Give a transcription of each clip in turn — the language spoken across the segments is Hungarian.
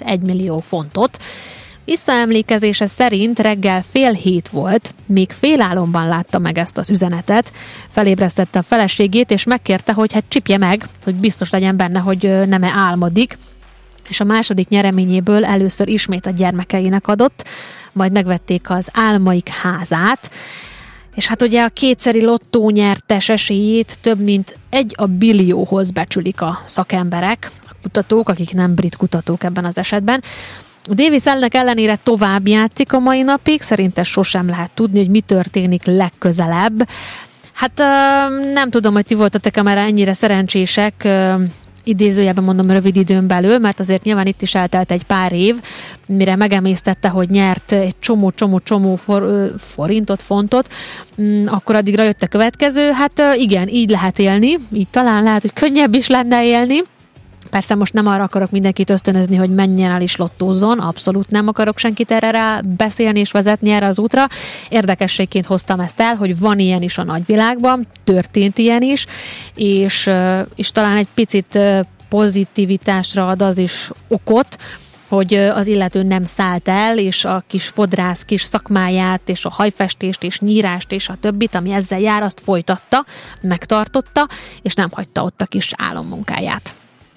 1 millió fontot. Visszaemlékezése szerint reggel 6:30 volt, még félálomban látta meg ezt az üzenetet, felébresztette a feleségét, és megkérte, hogy hát csipje meg, hogy biztos legyen benne, hogy nem álmodik, és a második nyereményéből először ismét a gyermekeinek adott, majd megvették az álmaik házát, és hát ugye a kétszeri lottó nyertes esélyét több mint 1 billióhoz becsülik a szakemberek, a kutatók, akik nem brit kutatók ebben az esetben. Davis ennek ellenére tovább játszik a mai napig, szerinte sosem lehet tudni, hogy mi történik legközelebb. Hát nem tudom, hogy ti voltatok már ennyire szerencsések, idézőjelben mondom rövid időn belül, mert azért nyilván itt is eltelt egy pár év, mire megemésztette, hogy nyert egy csomó forintot, fontot, akkor addigra jött a következő. Hát igen, így lehet élni, így talán lehet, hogy könnyebb is lenne élni. Persze most nem arra akarok mindenkit ösztönözni, hogy menjen el is lottózzon, abszolút nem akarok senkit erre rá beszélni és vezetni erre az útra. Érdekességként hoztam ezt el, hogy van ilyen is a nagyvilágban, történt ilyen is, és talán egy picit pozitivitásra ad az is okot, hogy az illető nem szállt el, és a kis fodrász kis szakmáját, és a hajfestést, és nyírást, és a többit, ami ezzel jár, azt folytatta, megtartotta, és nem hagyta ott a kis álommunkáját.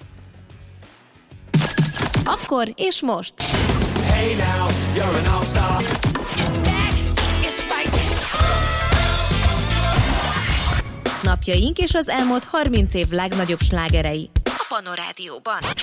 Akkor és most. Hey now, you're an all-star. Napjaink és az elmúlt 30 év legnagyobb slágerei a Panorádióban.